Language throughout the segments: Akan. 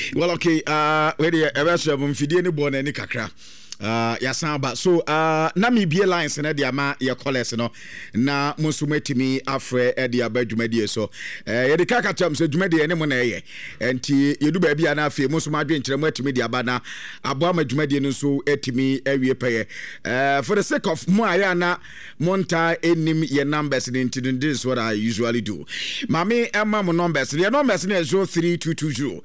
Well, okay. Where the ever mfidie ni born any kakra. Yasamba. So na mi bie lines na dia ma ye collect no na musu metimi afre e dia ba dwumadie so ye de kaka tam so dwumadie ne mo na ye enti yedu ba bia na afi musu ma dwen kyerem atimi dia ba na abo ma dwumadie no so etimi awie peye for the sake of mo aya na monta enim ye numbers into this is what I usually do. Mami emma mo numbers your numbers na 03220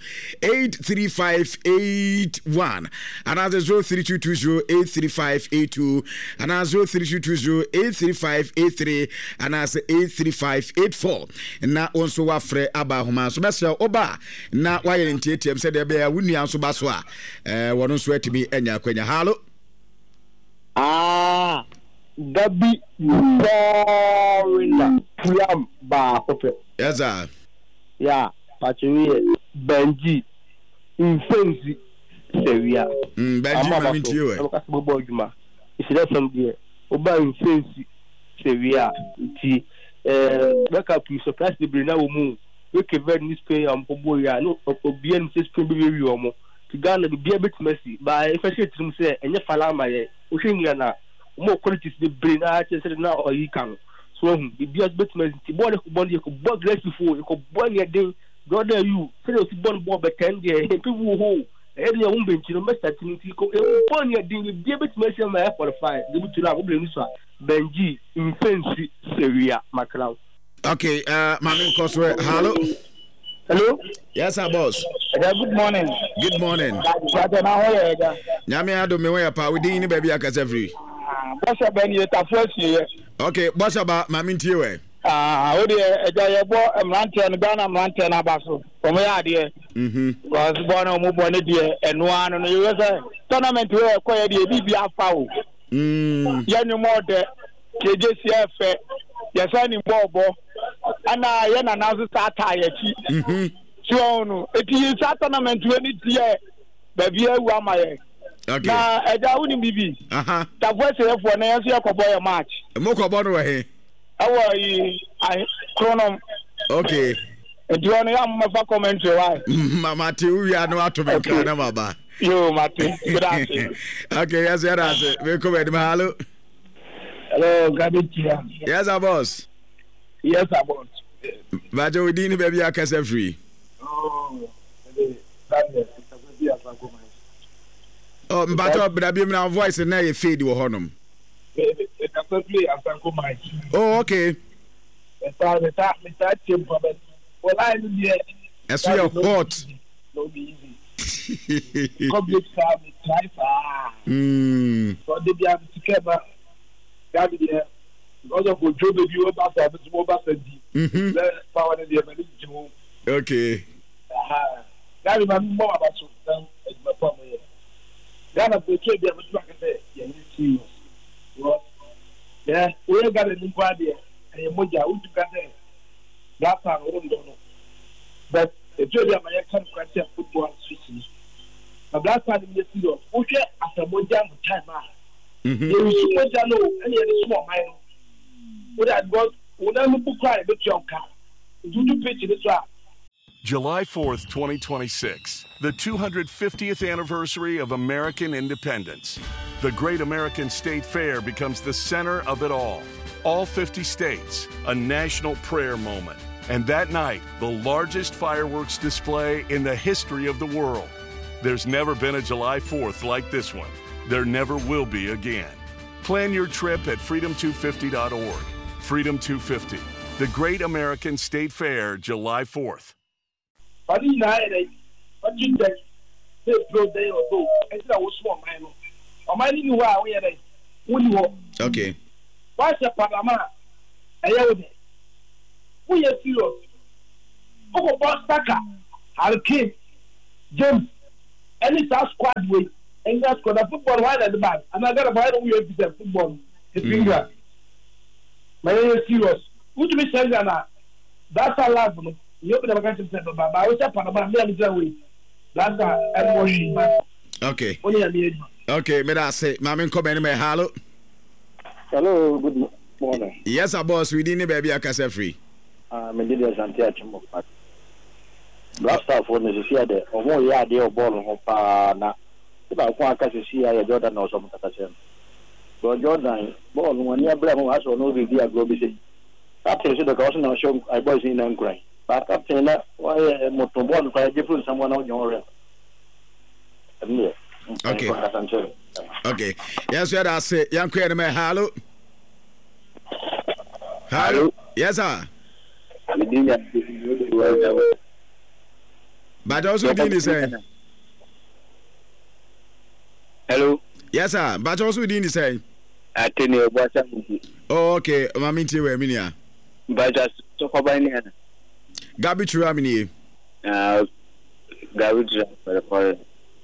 83581 and as 03220 83582 and as 03220 83583 and as 83584 na onso wafre aba homa so bese oba na waye ntietem se de be ya wunu anso baso a wono so atimi anya kwanya halo Dabi Borina Priam Ba Hope. Yes sir. Yeah, Patrick Benji Infensi Seria. Benji Mamintiwe. I'm a boy. It's that from there. Oba Infensi Seria. Back up to surprise the Brina Womu. We can very newspaper and Poboya. No, Obian says Primary Romo. To Ghana to be a bit messy. But if I say to him, say, and your Falama, Oshingana. More qualities the brain I said now or you can. So the beer betman the body you could bug less before you could boil your day, God there you say born bob at 10 years, people who any woman to the master to born your day, be a bit messy on my for the fire. They would to have Benji in fancy Syria, Macron. Okay, Mammy Cosway, hello. Hello? Yes, our boss. Good morning. Good morning. Nyame ado me we pa we din baby akasa free. Boss abani eta first year. Okay, boss aba ma mintie we. O de eja ye bo mrante no Ghana mrante na baso. O me ade. Because born o mo born de eno anu no you say tournament we e koye de bibi afa o. Ya ni mo de KJCF ya sani bobo ana ye na nazo sata ya chi. So no eti sa tournament we ni tie baby ewu amaye. Okay. Na eja woni bibi. Ta voice for na yanso yakoboy match. Mo ko bo no we he. Awo yi ai chronom. Okay. Edi ono ya mma commentary why. Mama te wi anu atomen kan na baba. Yo mate. Good afternoon. Okay, yes yes. We come with hello. Hello, Gabitia. Yes, our boss. Yes, our boss. Bajo we din baby akasa free. Oh. That's Oh, mbato brabi na voice na ye fade wo honom. Oh, okay. Well, I know so you're hot. No be easy. Public service try far. So they be able to cover that there. Because of Joe baby over for the mobile city. Power in the ability. Okay. That is more about something as my family. Ghana be keep them back there. Yeah, serious. Yeah, we got a new party and moja we got there. That's our own don't know. But the joy of my can question football switching. But that's how the serious. Okay, after moja time. You see moja no any small mine. Would I got would I look cry but your car. Do to pitch this one. July 4th, 2026, the 250th anniversary of American independence. The Great American State Fair becomes the center of it all. All 50 states, a national prayer moment. And that night, the largest fireworks display in the history of the world. There's never been a July 4th like this one. There never will be again. Plan your trip at freedom250.org. Freedom 250, the Great American State Fair, July 4th. But in the what you say, they pro day or go, and I was small man. Or my new wow, we are there. Okay. What's a Panama? I know that. We are serious. Oh, Boss Tucker, Hurricane, James, and it's our squad way. And that's got a football right at the back. And I got a bite of football. It's finger. My name is serious. Who to be saying that? That's our life. You never got to say, but I was up on about the way. That's okay. Okay, may I say, Mammy, come in, hello. Hello, good morning. Yes, our boss, we didn't baby a casa free. Blaster for the Sia, or more idea of ball on Pana. About one case, see, I Jordan or some Catachan. But Jordan, ball when you have has or no idea, go busy. After the caution of show, I was in and crying. But after that, why a motor for a different someone on your Okay. Okay. Yes, sir. I say, young queer man, hello. Hello. Yes, sir. But also, didn't say. Hello. Yes, sir. But also, didn't say. I tell you what Oh, okay. I'm into where Minia. But just so for by Garbage Ramini. Garbage for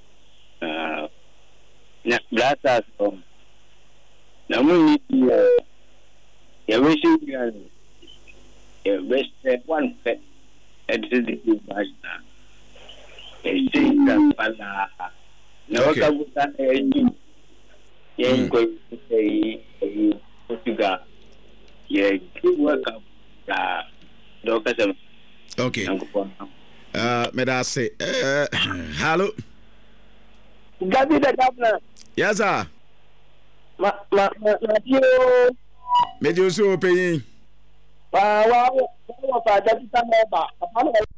Blasters from Namu, you wishing you best one pet at the Bashna. A sing Pala. No, you going to say Portugal. Yeah, good work up. Doctor. Okay. May I say, hello. Gabi the governor. Yes, sir. Matthew. Medio so paying. Wow,